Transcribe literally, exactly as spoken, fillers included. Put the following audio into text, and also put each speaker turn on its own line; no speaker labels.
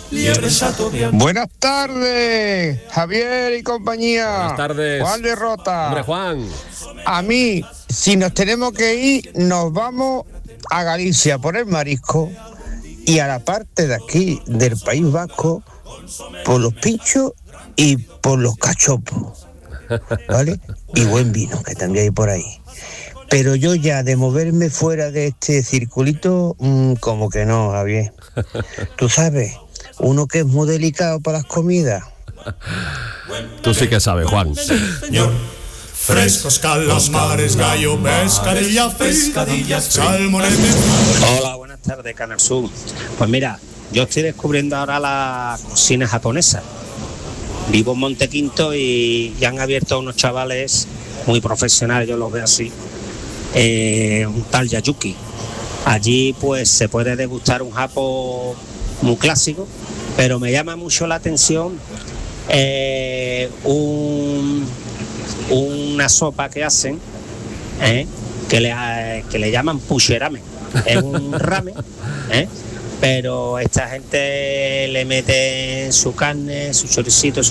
Buenas tardes, Javier y compañía.
Buenas tardes.
Juan de Rota.
Hombre, Juan.
A mí, si nos tenemos que ir, nos vamos a Galicia por el marisco y a la parte de aquí del País Vasco por los pinchos y por los cachopos, ¿vale? Y buen vino, que también hay por ahí. Pero yo ya de moverme fuera de este circulito, mmm, como que no, Javier. Tú sabes, uno que es muy delicado para las comidas.
Tú sí que sabes, Juan.
Señor. Frescos calamares, gallo, pescadilla, pescadillas, salmones.
Hola, buenas tardes, Canal Sur. Pues mira, yo estoy descubriendo ahora la cocina japonesa. Vivo en Montequinto y ya han abierto unos chavales muy profesionales, yo los veo así. Eh, un tal Yayuki. Allí pues se puede degustar un japo muy clásico, pero me llama mucho la atención eh, un, una sopa que hacen eh, que, le, que le llaman pusheramen. Es un ramen, eh, pero esta gente le mete su carne, su choricito,